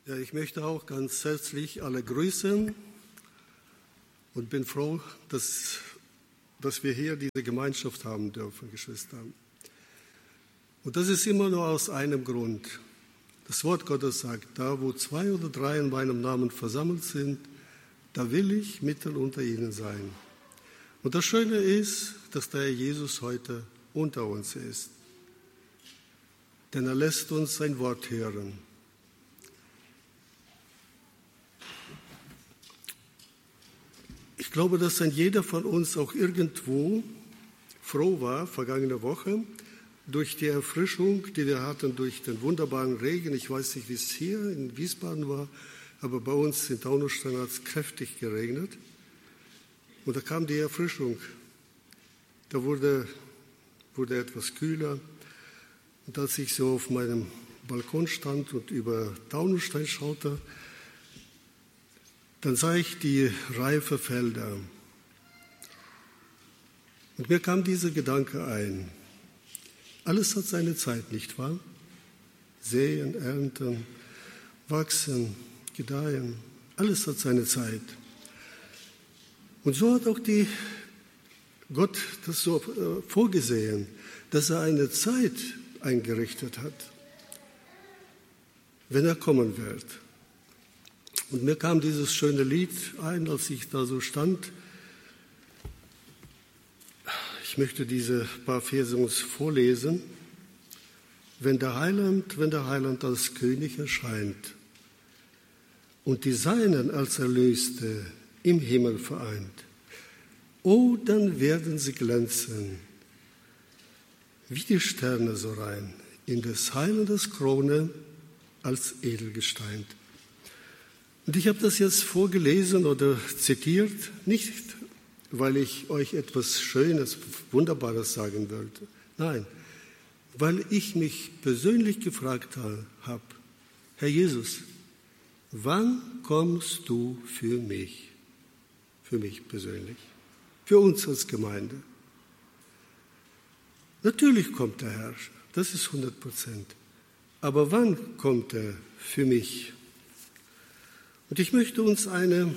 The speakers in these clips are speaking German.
Ja, ich möchte auch ganz herzlich alle grüßen und bin froh, dass wir hier diese Gemeinschaft haben dürfen, Geschwister. Und das ist immer nur aus einem Grund. Das Wort Gottes sagt, da wo 2 oder 3 in meinem Namen versammelt sind, da will ich mitten unter ihnen sein. Und das Schöne ist, dass der Herr Jesus heute unter uns ist. Denn er lässt uns sein Wort hören. Ich glaube, dass ein jeder von uns auch irgendwo froh war, vergangene Woche, durch die Erfrischung, die wir hatten, durch den wunderbaren Regen. Ich weiß nicht, wie es hier in Wiesbaden war, aber bei uns in Taunusstein hat es kräftig geregnet. Und da kam die Erfrischung. Da wurde etwas kühler. Und als ich so auf meinem Balkon stand und über Taunusstein schaute, dann sah ich die reifen Felder. Und mir kam dieser Gedanke ein. Alles hat seine Zeit, nicht wahr? Säen, ernten, wachsen, gedeihen. Alles hat seine Zeit. Und so hat auch Gott das so vorgesehen, dass er eine Zeit eingerichtet hat, wenn er kommen wird. Und mir kam dieses schöne Lied ein, als ich da so stand. Ich möchte diese paar Verse uns vorlesen. Wenn der Heiland als König erscheint und die Seinen als Erlöste im Himmel vereint, oh, dann werden sie glänzen, wie die Sterne so rein, in des Heilandes Krone als Edelgestein. Und ich habe das jetzt vorgelesen oder zitiert, nicht weil ich euch etwas Schönes, Wunderbares sagen wollte. Nein, weil ich mich persönlich gefragt habe, Herr Jesus, wann kommst du für mich persönlich, für uns als Gemeinde? Natürlich kommt der Herr, das ist 100%. Aber wann kommt er für mich? Und ich möchte uns eine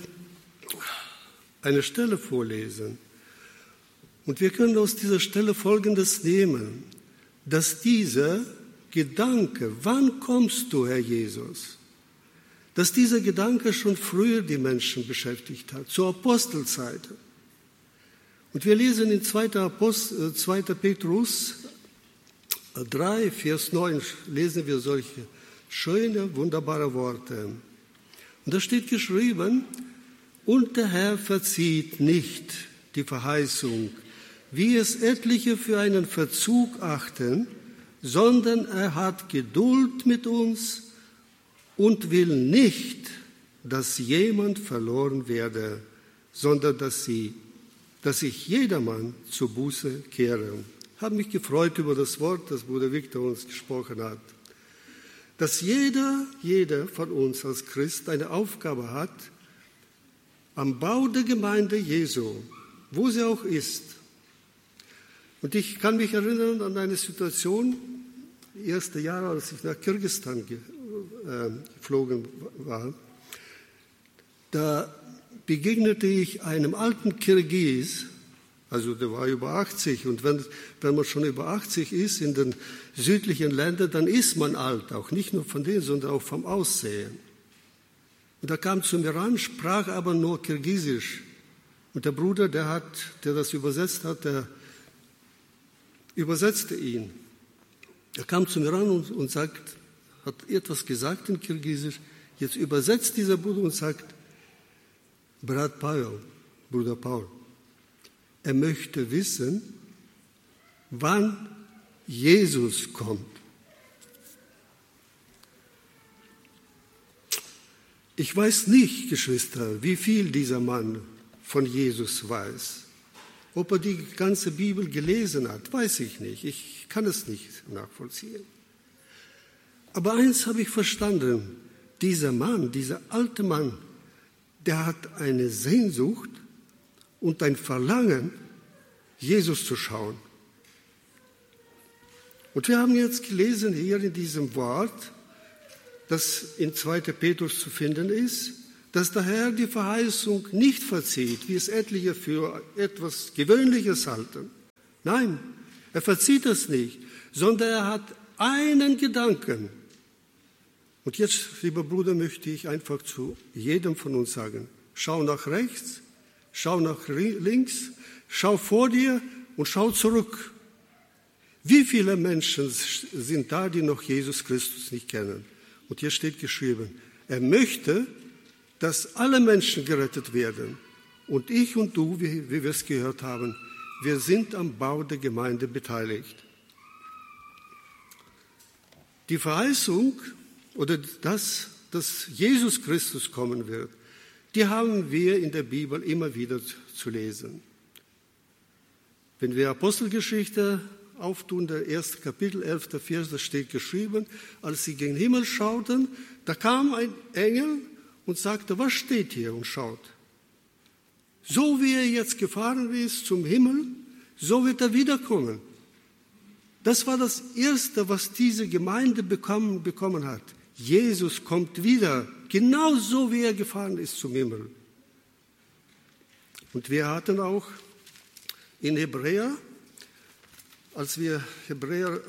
Stelle vorlesen. Und wir können aus dieser Stelle Folgendes nehmen, dass dieser Gedanke, wann kommst du, Herr Jesus, dass dieser Gedanke schon früher die Menschen beschäftigt hat, zur Apostelzeit. Und wir lesen in 2. Petrus 3, Vers 9, lesen wir solche schöne, wunderbare Worte. Und da steht geschrieben, und der Herr verzieht nicht die Verheißung, wie es etliche für einen Verzug achten, sondern er hat Geduld mit uns und will nicht, dass jemand verloren werde, sondern dass sich jedermann zur Buße kehre. Ich habe mich gefreut über das Wort, das Bruder Victor uns gesprochen hat, dass jeder von uns als Christ eine Aufgabe hat, am Bau der Gemeinde Jesu, wo sie auch ist. Und ich kann mich erinnern an eine Situation, erste Jahre, als ich nach Kirgisistan geflogen war. Da begegnete ich einem alten Kirgis, also der war über 80. Und wenn man schon über 80 ist in den südlichen Ländern, dann ist man alt, auch nicht nur von denen, sondern auch vom Aussehen. Und er kam zu mir ran, sprach aber nur Kirgisisch. Und der Bruder, der das übersetzt hat, der übersetzte ihn. Er kam zu mir ran und hat etwas gesagt in Kirgisisch. Jetzt übersetzt dieser Bruder und sagt, Bruder Paul, er möchte wissen, wann Jesus kommt. Ich weiß nicht, Geschwister, wie viel dieser Mann von Jesus weiß. Ob er die ganze Bibel gelesen hat, weiß ich nicht. Ich kann es nicht nachvollziehen. Aber eins habe ich verstanden. Dieser Mann, dieser alte Mann, der hat eine Sehnsucht und ein Verlangen, Jesus zu schauen. Und wir haben jetzt gelesen hier in diesem Wort, das in 2. Petrus zu finden ist, dass der Herr die Verheißung nicht verzieht, wie es etliche für etwas Gewöhnliches halten. Nein, er verzieht es nicht, sondern er hat einen Gedanken. Und jetzt, lieber Bruder, möchte ich einfach zu jedem von uns sagen, schau nach rechts, schau nach links, schau vor dir und schau zurück. Wie viele Menschen sind da, die noch Jesus Christus nicht kennen? Und hier steht geschrieben, er möchte, dass alle Menschen gerettet werden. Und ich und du, wie wir es gehört haben, wir sind am Bau der Gemeinde beteiligt. Die Verheißung oder dass Jesus Christus kommen wird, die haben wir in der Bibel immer wieder zu lesen. Wenn wir Apostelgeschichte auftun, der 1. Kapitel, 11. Vers, da steht geschrieben, als sie gen Himmel schauten, da kam ein Engel und sagte, was steht hier und schaut? So wie er jetzt gefahren ist zum Himmel, so wird er wiederkommen. Das war das Erste, was diese Gemeinde bekommen hat. Jesus kommt wieder, genauso wie er gefahren ist zum Himmel. Und wir hatten auch in Hebräer, als wir Hebräer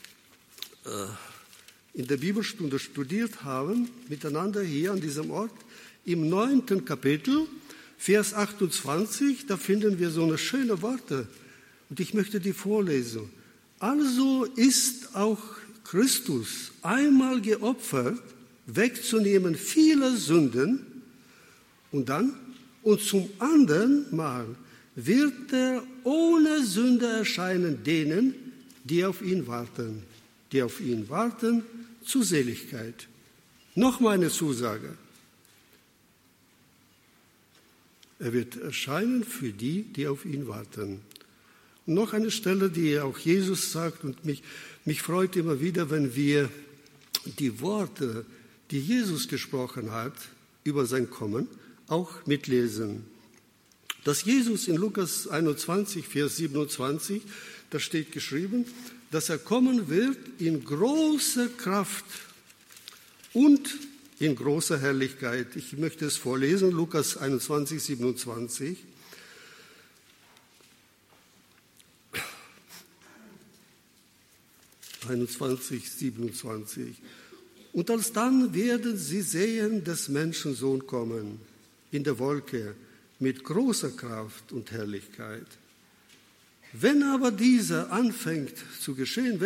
in der Bibelstunde studiert haben, miteinander hier an diesem Ort, im 9. Kapitel, Vers 28, da finden wir so eine schöne Worte. Und ich möchte die vorlesen. Also ist auch Christus einmal geopfert, wegzunehmen viele Sünden und zum anderen Mal wird er ohne Sünde erscheinen denen, die auf ihn warten zur Seligkeit. Nochmal eine Zusage. Er wird erscheinen für die, die auf ihn warten. Und noch eine Stelle, die auch Jesus sagt, und mich freut immer wieder, wenn wir die Worte, die Jesus gesprochen hat, über sein Kommen, auch mitlesen. Dass Jesus in Lukas 21, Vers 27, da steht geschrieben, dass er kommen wird in großer Kraft und in großer Herrlichkeit. Ich möchte es vorlesen, Lukas 21, 27. Und alsdann werden sie sehen, des Menschensohn kommen in der Wolke mit großer Kraft und Herrlichkeit. Wenn aber dieses anfängt zu geschehen,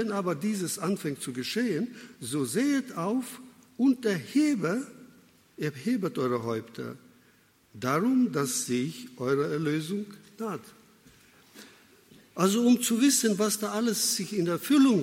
so sehet auf und erhebet eure Häupter, darum, dass sich eure Erlösung naht. Also um zu wissen, was da alles sich in Erfüllung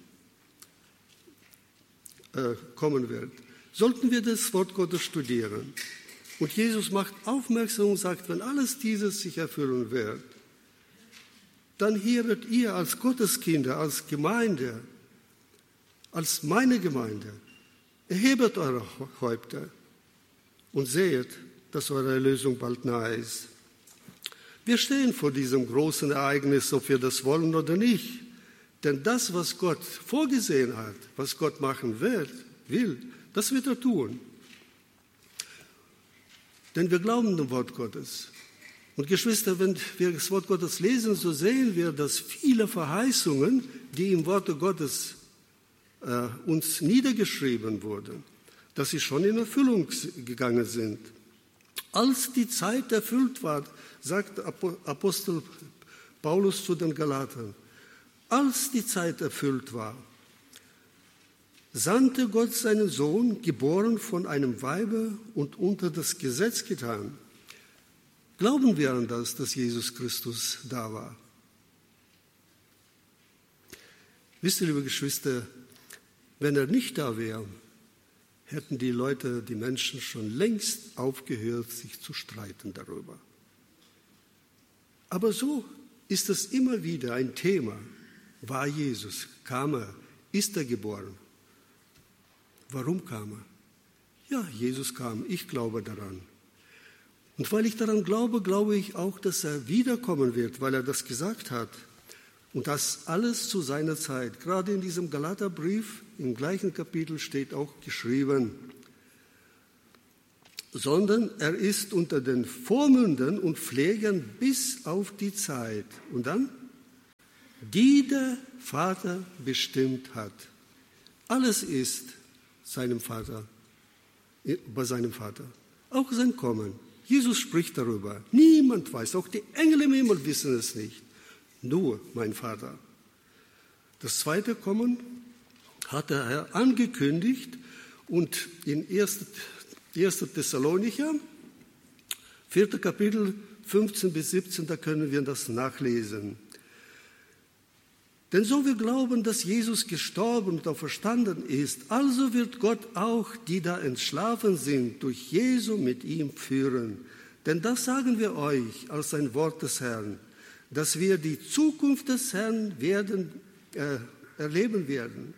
kommen wird, sollten wir das Wort Gottes studieren. Und Jesus macht aufmerksam und sagt, wenn alles dieses sich erfüllen wird, dann hebet ihr als Gotteskinder, als Gemeinde, als meine Gemeinde, erhebet eure Häupter und seht, dass eure Erlösung bald nahe ist. Wir stehen vor diesem großen Ereignis, ob wir das wollen oder nicht. Denn das, was Gott vorgesehen hat, was Gott machen will, das wird er tun. Denn wir glauben dem Wort Gottes. Und Geschwister, wenn wir das Wort Gottes lesen, so sehen wir, dass viele Verheißungen, die im Worte Gottes uns niedergeschrieben wurden, dass sie schon in Erfüllung gegangen sind. Als die Zeit erfüllt war, sagt Apostel Paulus zu den Galatern, als die Zeit erfüllt war, sandte Gott seinen Sohn, geboren von einem Weibe und unter das Gesetz getan. Glauben wir an das, dass Jesus Christus da war? Wisst ihr, liebe Geschwister, wenn er nicht da wäre, hätten die Menschen schon längst aufgehört, sich zu streiten darüber. Aber so ist es immer wieder ein Thema. War Jesus? Kam er? Ist er geboren? Warum kam er? Ja, Jesus kam. Ich glaube daran. Und weil ich daran glaube, glaube ich auch, dass er wiederkommen wird, weil er das gesagt hat. Und das alles zu seiner Zeit. Gerade in diesem Galaterbrief im gleichen Kapitel steht auch geschrieben, sondern er ist unter den Vormündern und Pflegern bis auf die Zeit. Und dann, die der Vater bestimmt hat. Alles ist seinem Vater, bei seinem Vater. Auch sein Kommen. Jesus spricht darüber. Niemand weiß, auch die Engel im Himmel wissen es nicht. Nur mein Vater. Das zweite Kommen hat der Herr angekündigt und in 1. Thessalonicher, 4. Kapitel 15 bis 17, da können wir das nachlesen. Denn so wir glauben, dass Jesus gestorben und auferstanden ist, also wird Gott auch die da entschlafen sind, durch Jesu mit ihm führen. Denn das sagen wir euch als ein Wort des Herrn, dass wir die Zukunft des Herrn erleben werden.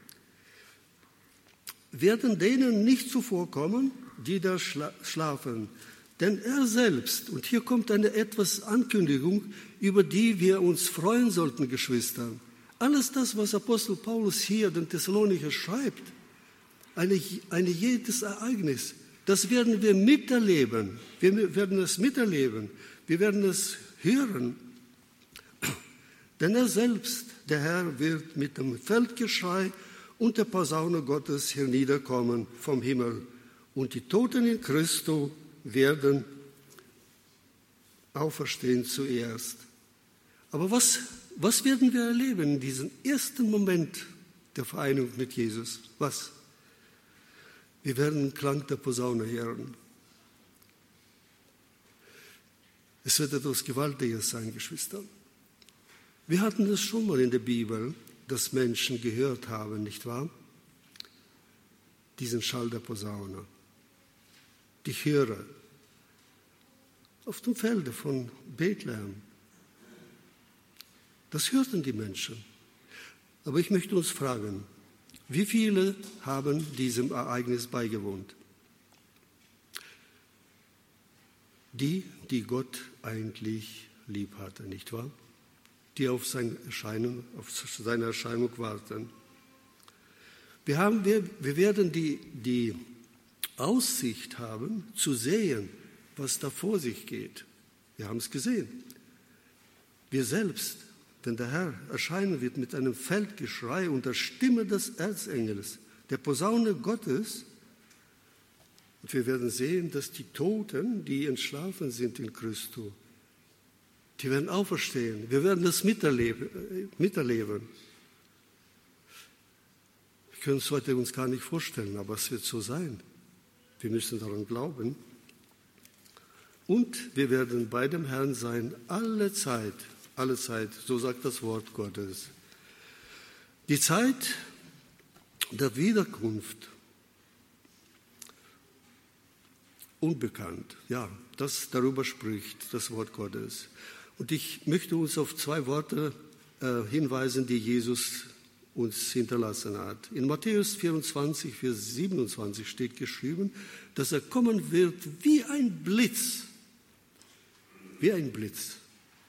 Werden denen nicht zuvorkommen, die da schlafen. Denn er selbst, und hier kommt eine etwas Ankündigung, über die wir uns freuen sollten, Geschwister. Alles das, was Apostel Paulus hier den Thessalonicher schreibt, ein jedes Ereignis, das werden wir miterleben. Wir werden es miterleben. Wir werden es hören. Denn er selbst, der Herr, wird mit dem Feldgeschrei und der Posaune Gottes herniederkommen vom Himmel. Und die Toten in Christo werden auferstehen zuerst. Aber was werden wir erleben in diesem ersten Moment der Vereinigung mit Jesus? Was? Wir werden den Klang der Posaune hören. Es wird etwas Gewaltiges sein, Geschwister. Wir hatten es schon mal in der Bibel, dass Menschen gehört haben, nicht wahr? Diesen Schall der Posaune. Die Chöre auf dem Felde von Bethlehem. Das hörten die Menschen. Aber ich möchte uns fragen, wie viele haben diesem Ereignis beigewohnt? Die Gott eigentlich lieb hatte, nicht wahr? Die auf seine Erscheinung warten. Wir werden die Aussicht haben, zu sehen, was da vor sich geht. Wir haben es gesehen. Wir selbst, denn der Herr erscheinen wird mit einem Feldgeschrei und der Stimme des Erzengels, der Posaune Gottes. Und wir werden sehen, dass die Toten, die entschlafen sind in Christo, die werden auferstehen. Wir werden das miterleben. Wir können es heute uns gar nicht vorstellen, aber es wird so sein. Wir müssen daran glauben. Und wir werden bei dem Herrn sein, alle Zeit, so sagt das Wort Gottes. Die Zeit der Wiederkunft, unbekannt, ja, darüber spricht das Wort Gottes. Und ich möchte uns auf zwei Worte hinweisen, die Jesus uns hinterlassen hat. In Matthäus 24, Vers 27 steht geschrieben, dass er kommen wird wie ein Blitz. Wie ein Blitz.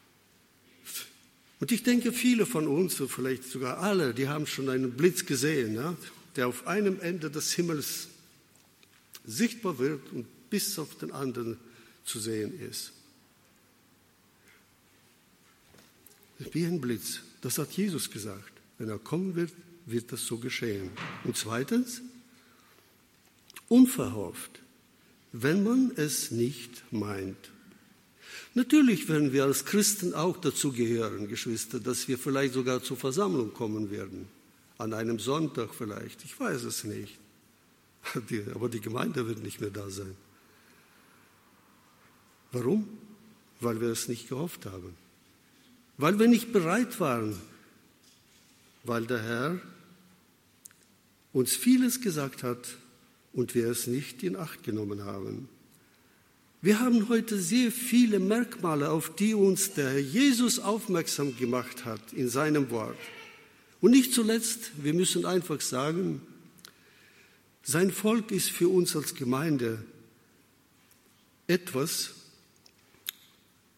Und ich denke, viele von uns, so vielleicht sogar alle, die haben schon einen Blitz gesehen, ja, der auf einem Ende des Himmels sichtbar wird und bis auf den anderen zu sehen ist. Wie ein Blitz. Das hat Jesus gesagt. Wenn er kommen wird, wird das so geschehen. Und zweitens, unverhofft, wenn man es nicht meint. Natürlich werden wir als Christen auch dazu gehören, Geschwister, dass wir vielleicht sogar zur Versammlung kommen werden. An einem Sonntag vielleicht, ich weiß es nicht. Aber die Gemeinde wird nicht mehr da sein. Warum? Weil wir es nicht gehofft haben. Weil wir nicht bereit waren. Weil der Herr uns vieles gesagt hat und wir es nicht in Acht genommen haben. Wir haben heute sehr viele Merkmale, auf die uns der Herr Jesus aufmerksam gemacht hat in seinem Wort. Und nicht zuletzt, wir müssen einfach sagen, sein Volk ist für uns als Gemeinde etwas,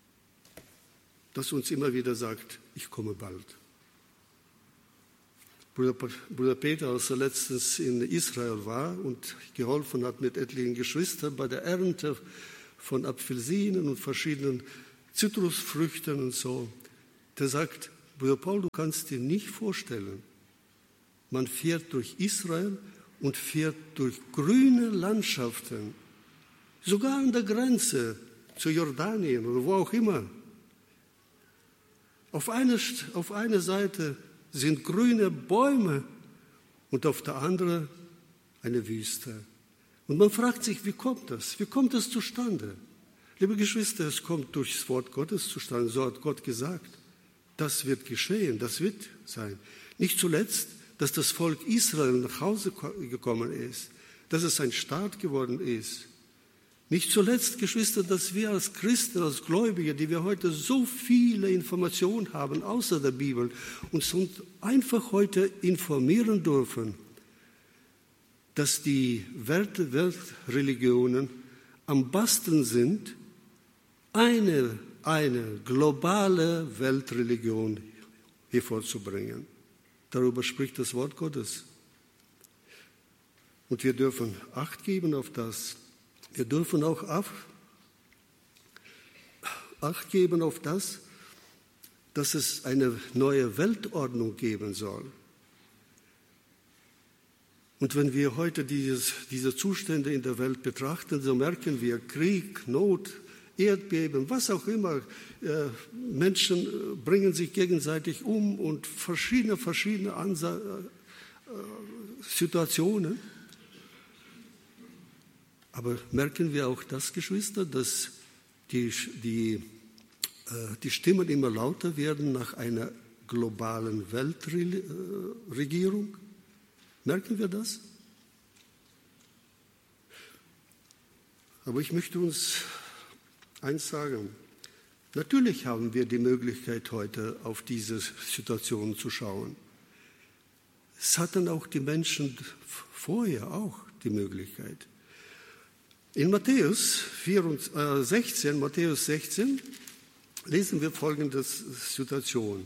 das uns immer wieder sagt, ich komme bald. Bruder Peter, als er letztens in Israel war und geholfen hat mit etlichen Geschwistern bei der Ernte von Apfelsinen und verschiedenen Zitrusfrüchten und so, der sagt, Bruder Paul, du kannst dir nicht vorstellen, man fährt durch Israel und fährt durch grüne Landschaften, sogar an der Grenze zu Jordanien oder wo auch immer. Auf einer Seite sind grüne Bäume und auf der anderen eine Wüste. Und man fragt sich, wie kommt das? Wie kommt das zustande? Liebe Geschwister, es kommt durchs Wort Gottes zustande. So hat Gott gesagt. Das wird geschehen, das wird sein. Nicht zuletzt, dass das Volk Israel nach Hause gekommen ist, dass es ein Staat geworden ist. Nicht zuletzt, Geschwister, dass wir als Christen, als Gläubige, die wir heute so viele Informationen haben außer der Bibel, uns einfach heute informieren dürfen, dass die Weltreligionen am Basteln sind, eine globale Weltreligion hervorzubringen. Darüber spricht das Wort Gottes. Und wir dürfen Acht geben auf das. Wir dürfen auch Acht geben auf das, dass es eine neue Weltordnung geben soll. Und wenn wir heute diese Zustände in der Welt betrachten, so merken wir Krieg, Not, Erdbeben, was auch immer. Menschen bringen sich gegenseitig um und verschiedene Situationen. Aber merken wir auch das, Geschwister, dass die Stimmen immer lauter werden nach einer globalen Weltregierung? Merken wir das? Aber ich möchte uns eins sagen. Natürlich haben wir die Möglichkeit, heute auf diese Situation zu schauen. Es hatten auch die Menschen vorher auch die Möglichkeit. In Matthäus 16 lesen wir folgende Situation.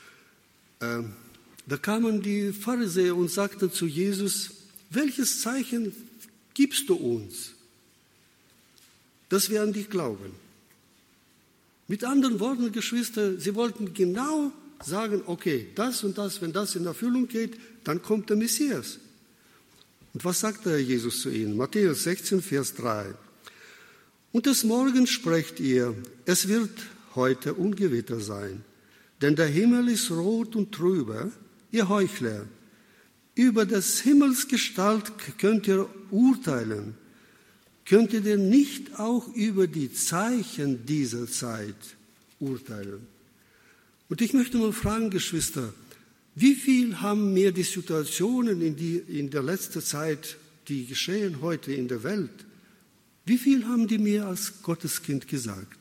Da kamen die Pharisäer und sagten zu Jesus, welches Zeichen gibst du uns, dass wir an dich glauben? Mit anderen Worten, Geschwister, sie wollten genau sagen, okay, das und das, wenn das in Erfüllung geht, dann kommt der Messias. Und was sagt der Jesus zu ihnen? Matthäus 16, Vers 3. Und des Morgens sprecht ihr, es wird heute Ungewitter sein, denn der Himmel ist rot und trübe, ihr Heuchler. Über des Himmels Gestalt könnt ihr urteilen. Könnt ihr denn nicht auch über die Zeichen dieser Zeit urteilen? Und ich möchte mal fragen, Geschwister, wie viel haben mir die Situationen in der letzten Zeit, die geschehen heute in der Welt, wie viel haben die mir als Gotteskind gesagt?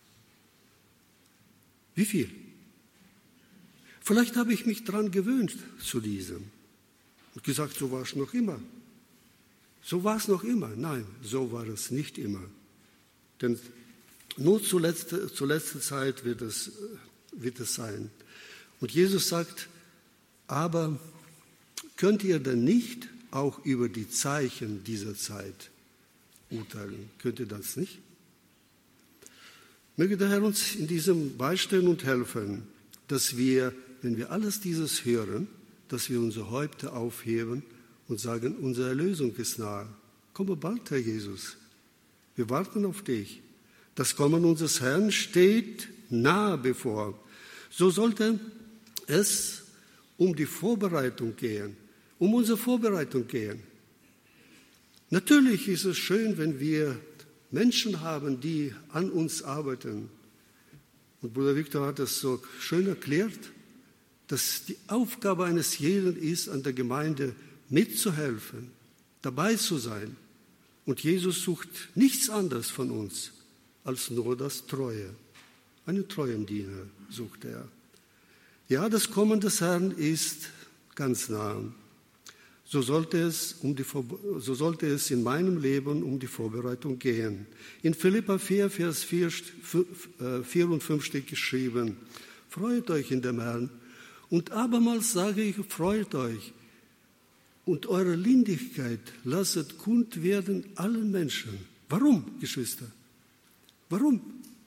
Wie viel? Vielleicht habe ich mich daran gewöhnt zu diesem und gesagt, so war es noch immer. So war es noch immer. Nein, so war es nicht immer. Denn nur zur letzten Zeit wird es sein. Und Jesus sagt, aber könnt ihr denn nicht auch über die Zeichen dieser Zeit urteilen? Könnt ihr das nicht? Möge der Herr uns in diesem beistehen und helfen, dass wir, wenn wir alles dieses hören, dass wir unsere Häupter aufheben und sagen, unsere Erlösung ist nahe. Komme bald, Herr Jesus. Wir warten auf dich. Das Kommen unseres Herrn steht nahe bevor. So sollte es um die Vorbereitung gehen, um unsere Vorbereitung gehen. Natürlich ist es schön, wenn wir Menschen haben, die an uns arbeiten. Und Bruder Viktor hat es so schön erklärt, dass die Aufgabe eines jeden ist, an der Gemeinde mitzuhelfen, dabei zu sein. Und Jesus sucht nichts anderes von uns als nur das Treue. Einen treuen Diener sucht er. Ja, das Kommen des Herrn ist ganz nah. So sollte es in meinem Leben um die Vorbereitung gehen. In Philipper 4, Vers 4 und 5 steht geschrieben, freut euch in dem Herrn. Und abermals sage ich, freut euch und eure Lindigkeit lasset kund werden allen Menschen. Warum, Geschwister? Warum?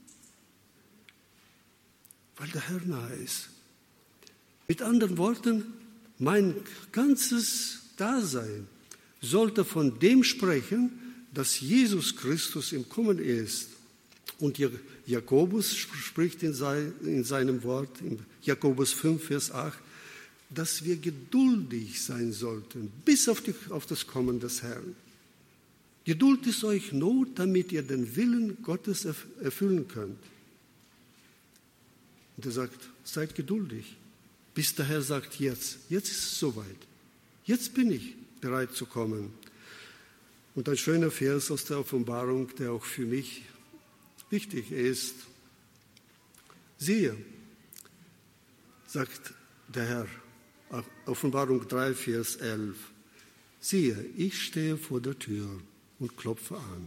Weil der Herr nahe ist. Mit anderen Worten, mein ganzes Dasein sollte von dem sprechen, dass Jesus Christus im Kommen ist. Und Jakobus spricht in seinem Wort, in Jakobus 5, Vers 8, dass wir geduldig sein sollten, bis auf das Kommen des Herrn. Geduld ist euch Not, damit ihr den Willen Gottes erfüllen könnt. Und er sagt, seid geduldig, bis der Herr sagt, jetzt ist es soweit. Jetzt bin ich bereit zu kommen. Und ein schöner Vers aus der Offenbarung, der auch für mich wichtig ist. Siehe, sagt der Herr, Offenbarung 3, Vers 11, siehe, ich stehe vor der Tür und klopfe an.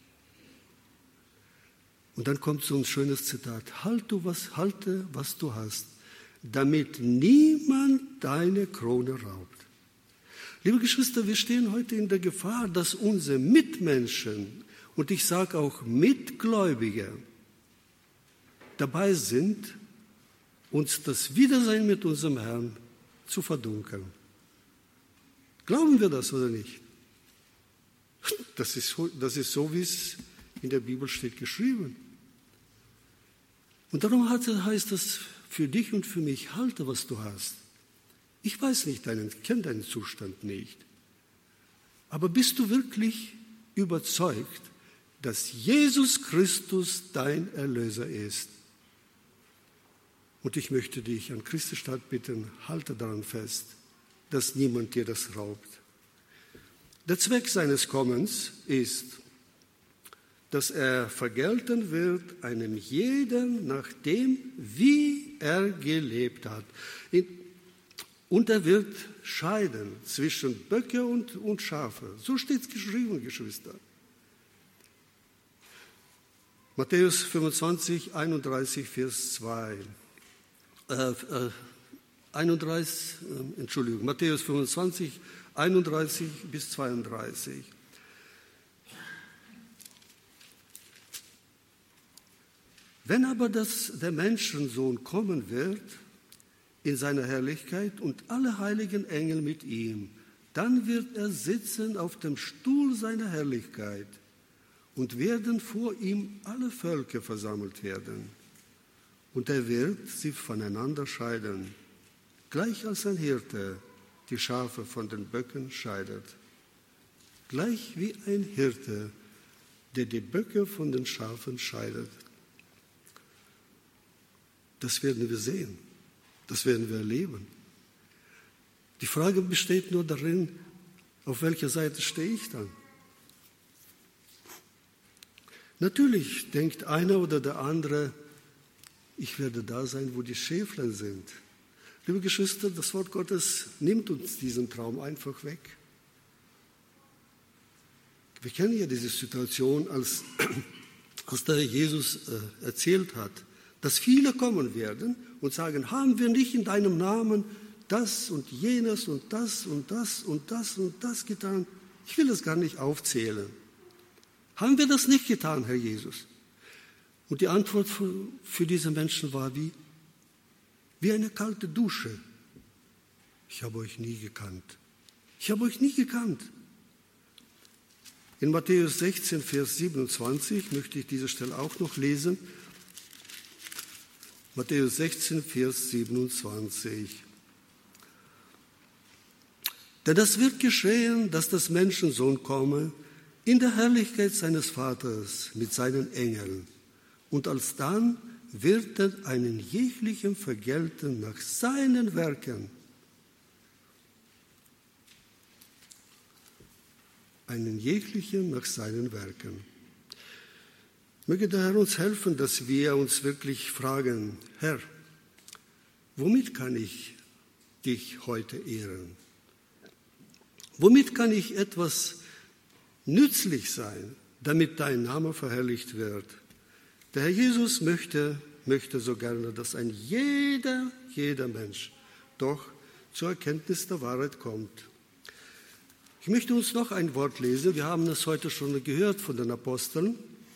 Und dann kommt so ein schönes Zitat, halte, was du hast, damit niemand deine Krone raubt. Liebe Geschwister, wir stehen heute in der Gefahr, dass unsere Mitmenschen, und ich sage auch Mitgläubige, dabei sind, uns das Wiedersein mit unserem Herrn zu verdunkeln. Glauben wir das oder nicht? Das ist so, wie es in der Bibel steht, geschrieben. Und darum heißt es für dich und für mich, halte, was du hast. Ich weiß nicht, kenne deinen Zustand nicht. Aber bist du wirklich überzeugt, dass Jesus Christus dein Erlöser ist? Und ich möchte dich an Christi Stadt bitten, halte daran fest, dass niemand dir das raubt. Der Zweck seines Kommens ist, dass er vergelten wird einem jeden nach dem, wie er gelebt hat. Und er wird scheiden zwischen Böcke und Schafe. So steht es geschrieben, Geschwister. Matthäus 25, 31, Vers 2. Matthäus 25, 31 bis 32. Wenn aber der Menschensohn kommen wird, in seiner Herrlichkeit und alle heiligen Engel mit ihm, dann wird er sitzen auf dem Stuhl seiner Herrlichkeit und werden vor ihm alle Völker versammelt werden. Und er wird sie voneinander scheiden, gleich als ein Hirte die Schafe von den Böcken scheidet. Gleich wie ein Hirte, der die Böcke von den Schafen scheidet. Das werden wir sehen. Das werden wir erleben. Die Frage besteht nur darin, auf welcher Seite stehe ich dann? Natürlich denkt einer oder der andere, ich werde da sein, wo die Schäflein sind. Liebe Geschwister, das Wort Gottes nimmt uns diesen Traum einfach weg. Wir kennen ja diese Situation, als der Jesus erzählt hat, dass viele kommen werden und sagen, haben wir nicht in deinem Namen das und jenes und das und das und das und das getan? Ich will es gar nicht aufzählen. Haben wir das nicht getan, Herr Jesus? Und die Antwort für diese Menschen war wie eine kalte Dusche. Ich habe euch nie gekannt. Ich habe euch nie gekannt. In Matthäus 16, Vers 27 möchte ich diese Stelle auch noch lesen. Matthäus 16, Vers 27. Denn es wird geschehen, dass das Menschensohn komme in der Herrlichkeit seines Vaters mit seinen Engeln. Und alsdann wird er einen jeglichen vergelten nach seinen Werken. Einen jeglichen nach seinen Werken. Möge der Herr uns helfen, dass wir uns wirklich fragen, Herr, womit kann ich dich heute ehren? Womit kann ich etwas nützlich sein, damit dein Name verherrlicht wird? Der Herr Jesus möchte so gerne, dass ein jeder Mensch doch zur Erkenntnis der Wahrheit kommt. Ich möchte uns noch ein Wort lesen. Wir haben das heute schon gehört von den Aposteln.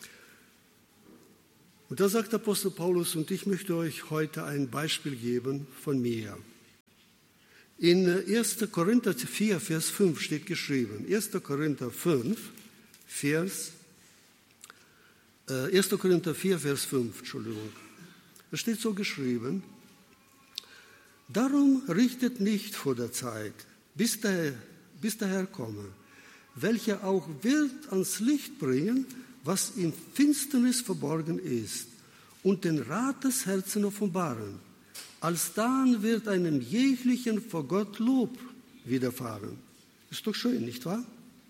Und da sagt Apostel Paulus, und ich möchte euch heute ein Beispiel geben von mir. In 1. Korinther 4, Vers 5 steht geschrieben, 1. Korinther 4, Vers 5, Entschuldigung. Da steht so geschrieben, darum richtet nicht vor der Zeit, bis der Herr komme, welcher auch wird ans Licht bringen, was in Finsternis verborgen ist, und den Rat des Herzens offenbaren. Alsdann wird einem jeglichen vor Gott Lob widerfahren. Ist doch schön, nicht wahr?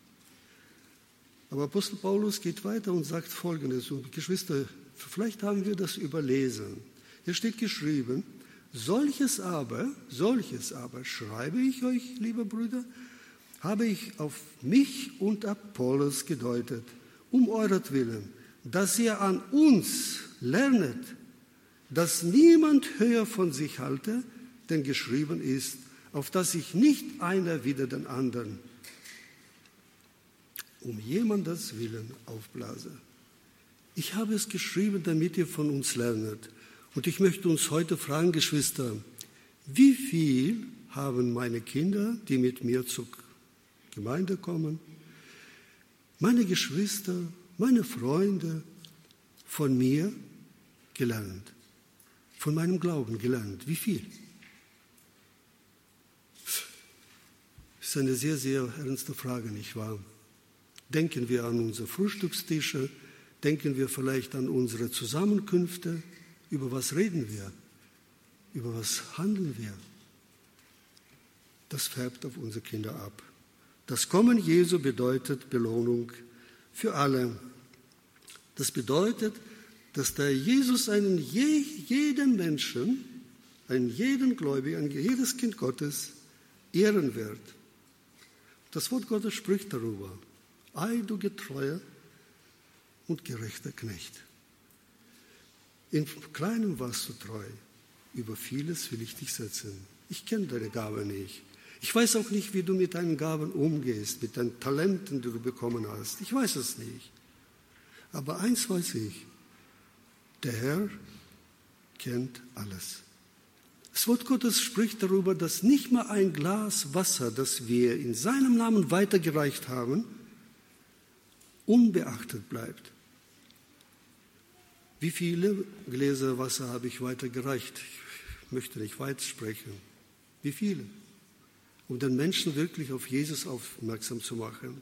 Aber Apostel Paulus geht weiter und sagt Folgendes. Und Geschwister, vielleicht haben wir das überlesen. Hier steht geschrieben, solches aber, schreibe ich euch, liebe Brüder, habe ich auf mich und Apollos gedeutet, um euretwillen, dass ihr an uns lernet, dass niemand höher von sich halte, denn geschrieben ist, auf dass sich nicht einer wider den anderen um jemandes Willen aufblase. Ich habe es geschrieben, damit ihr von uns lernet. Und ich möchte uns heute fragen, Geschwister, wie viel haben meine Kinder, die mit mir zur Gemeinde kommen, meine Geschwister, meine Freunde von mir gelernt, von meinem Glauben gelernt? Wie viel? Das ist eine sehr, sehr ernste Frage, nicht wahr? Denken wir an unsere Frühstückstische, denken wir vielleicht an unsere Zusammenkünfte. Über was reden wir? Über was handeln wir? Das färbt auf unsere Kinder ab. Das Kommen Jesu bedeutet Belohnung für alle. Das bedeutet, dass der Jesus jeden Menschen, jeden Gläubigen, jedes Kind Gottes ehren wird. Das Wort Gottes spricht darüber. Ei, du getreuer und gerechter Knecht. In Kleinem warst du treu, über vieles will ich dich setzen. Ich kenne deine Gabe nicht. Ich weiß auch nicht, wie du mit deinen Gaben umgehst, mit deinen Talenten, die du bekommen hast. Ich weiß es nicht. Aber eins weiß ich, der Herr kennt alles. Das Wort Gottes spricht darüber, dass nicht mal ein Glas Wasser, das wir in seinem Namen weitergereicht haben, unbeachtet bleibt. Wie viele Gläser Wasser habe ich weitergereicht? Ich möchte nicht weit sprechen. Wie viele? Um den Menschen wirklich auf Jesus aufmerksam zu machen.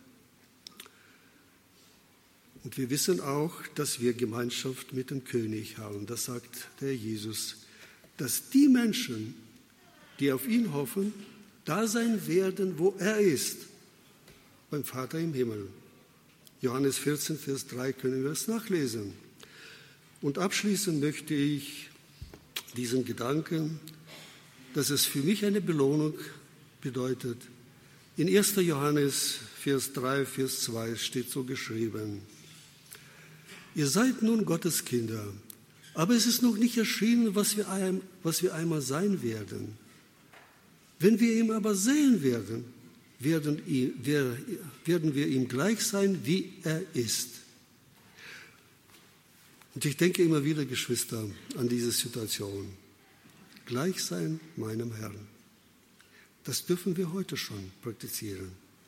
Und wir wissen auch, dass wir Gemeinschaft mit dem König haben. Das sagt der Jesus, dass die Menschen, die auf ihn hoffen, da sein werden, wo er ist, beim Vater im Himmel. Johannes 14, Vers 3 können wir es nachlesen. Und abschließen möchte ich diesen Gedanken, dass es für mich eine Belohnung bedeutet. In 1. Johannes, Vers 3, Vers 2 steht so geschrieben, ihr seid nun Gottes Kinder, aber es ist noch nicht erschienen, was wir einmal sein werden. Wenn wir ihn aber sehen werden, werden wir ihm gleich sein, wie er ist. Und ich denke immer wieder, Geschwister, an diese Situation. Gleich sein meinem Herrn. Das dürfen wir heute schon praktizieren.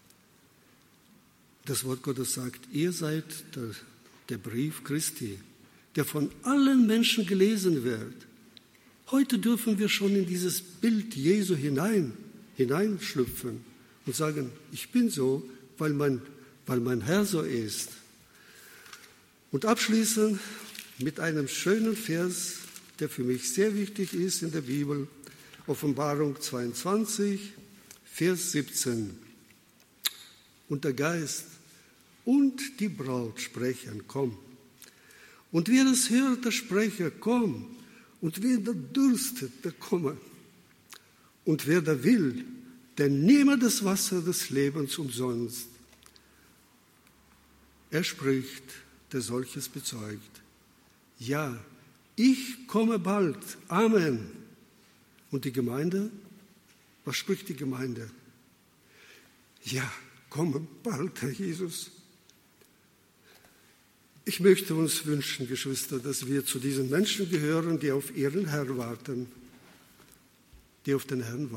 Das Wort Gottes sagt, ihr seid der Brief Christi, der von allen Menschen gelesen wird. Heute dürfen wir schon in dieses Bild Jesu hineinschlüpfen und sagen, ich bin so, weil mein Herr so ist. Und abschließen mit einem schönen Vers, der für mich sehr wichtig ist in der Bibel, Offenbarung 22, Vers 17. Und der Geist und die Braut sprechen, komm. Und wer es hört, der spreche, komm. Und wer da dürstet, der komme. Und wer da will, der nehme das Wasser des Lebens umsonst. Er spricht, der solches bezeugt. Ja, ich komme bald. Amen. Und die Gemeinde Was spricht die Gemeinde? Ja, komm bald, Herr Jesus. Ich möchte uns wünschen, Geschwister, dass wir zu diesen Menschen gehören, die auf ihren Herrn warten, die auf den Herrn warten.